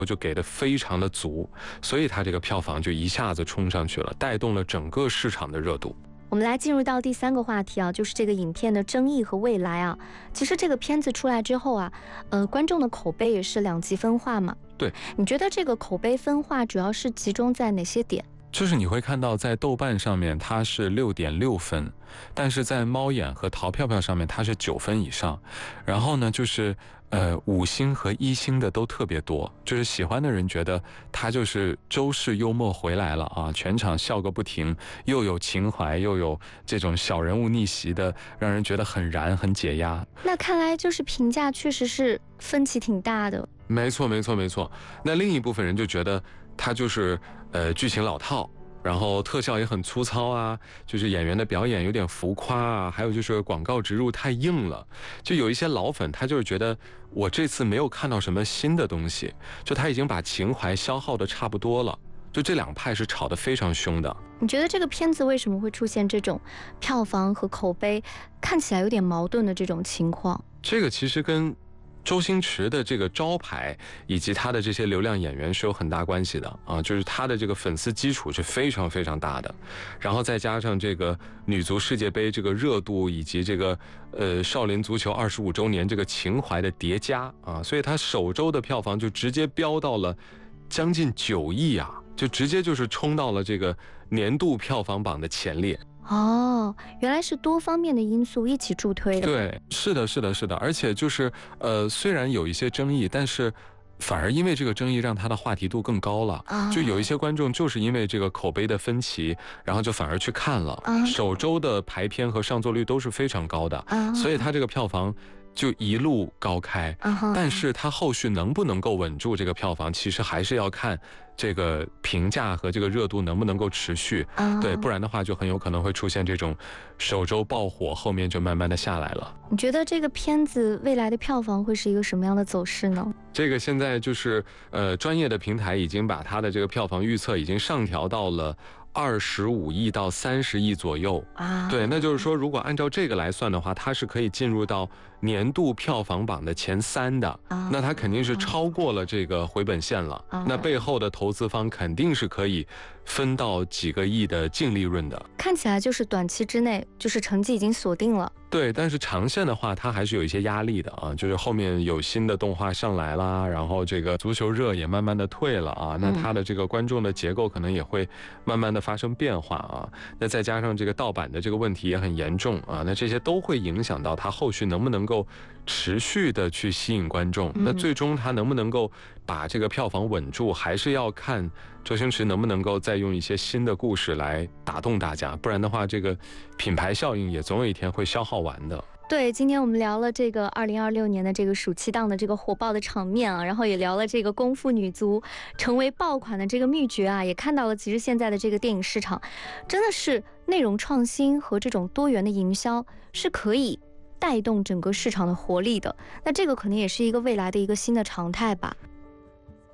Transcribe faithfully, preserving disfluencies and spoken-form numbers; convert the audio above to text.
就给的非常的足，所以它这个票房就一下子冲上去了，带动了整个市场的热度。 我们来进入到第三个话题啊，就是这个影片的争议和未来啊。其实这个片子出来之后啊，呃，观众的口碑也是两极分化嘛。 对， 你觉得这个口碑分化主要是集中在哪些点？ 就是你会看到在豆瓣上面它是六点六分，但是在猫眼和淘票票上面它是九分以上，然后呢就是呃五星和一星的都特别多，就是喜欢的人觉得它就是周氏幽默回来了啊，全场笑个不停，又有情怀又有这种小人物逆袭的，让人觉得很燃很解压。 那看来就是评价确实是分歧挺大的。 没错没错没错。那另一部分人就觉得它就是呃剧情老套，然后特效也很粗糙啊，就是演员的表演有点浮夸啊，还有就是广告植入太硬了。就有一些老粉他就是觉得我这次没有看到什么新的东西，就他已经把情怀消耗的差不多了。就这两派是吵得非常凶的。 你觉得这个片子为什么会出现这种票房和口碑看起来有点矛盾的这种情况？ 这个其实跟周星驰的这个招牌以及他的这些流量演员是有很大关系的啊，就是他的这个粉丝基础是非常非常大的，然后再加上这个女足世界杯这个热度以及这个呃少林足球二十五周年这个情怀的叠加啊，所以他首周的票房就直接飙到了将近九亿啊，就直接就是冲到了这个年度票房榜的前列。 哦，原来是多方面的因素一起助推的。 对，是的，是的，是的，而且就是呃，虽然有一些争议，但是反而因为这个争议让它的话题度更高了。 啊， 就有一些观众就是因为这个口碑的分歧，然后就反而去看了。 啊， 首周的排片和上座率都是非常高的， 啊， 所以它这个票房就一路高开。 啊， 但是它后续能不能够稳住这个票房，其实还是要看这个评价和这个热度能不能够持续。 啊， 对，不然的话就很有可能会出现这种首周爆火，后面就慢慢的下来了。 你觉得这个片子未来的票房会是一个什么样的走势呢？ 这个现在就是呃，专业的平台已经把它的这个票房预测已经上调到了二十五亿到三十亿左右啊。 对，那就是说，如果按照这个来算的话，它是可以进入到年度票房榜的前三的。 啊， 那它肯定是超过了这个回本线了。 啊， 那背后的投资方肯定是可以分到几个亿的净利润的。 看起来就是短期之内就是成绩已经锁定了。 对，但是长线的话，它还是有一些压力的啊，就是后面有新的动画上来啦，然后这个足球热也慢慢的退了啊，那它的这个观众的结构可能也会慢慢的发生变化啊，那再加上这个盗版的这个问题也很严重啊，那这些都会影响到它后续能不能够持续的去吸引观众，那最终它能不能够把这个票房稳住，还是要看周星驰能不能够再用一些新的故事来打动大家，不然的话这个品牌效应也总有一天会消耗完的。 对，今天我们聊了这个二零二六年的这个暑期档的这个火爆的场面啊，然后也聊了这个功夫女足成为爆款的这个秘诀啊，也看到了其实现在的这个电影市场真的是内容创新和这种多元的营销是可以带动整个市场的活力的，那这个可能也是一个未来的一个新的常态吧。